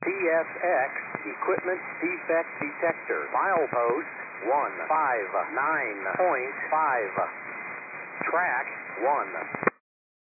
TSX Equipment Defect Detector. Milepost 159.5. Track 1.